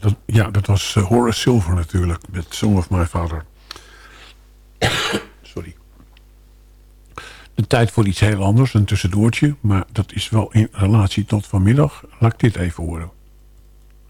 dat was Horace Silver natuurlijk. Met Song of My Father. Sorry. De tijd voor iets heel anders, een tussendoortje. Maar dat is wel in relatie tot vanmiddag. Laat ik dit even horen.